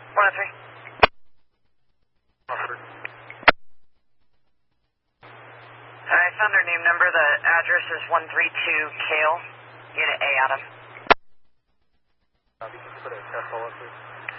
103. I found her name number. The address is 132 Kale, Unit A, Adam. Can you put a test follow-up, please?